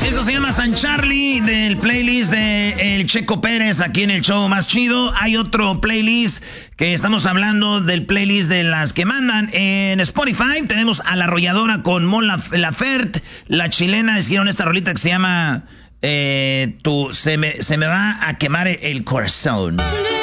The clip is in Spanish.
Eso se llama San Charlie, del playlist de El Checo Pérez aquí en el show más chido. Hay otro playlist que estamos hablando del playlist de las que mandan en Spotify. Tenemos a La Arrolladora con Mon Laferte. La chilena hicieron esta rolita que se llama se me va a quemar el corazón.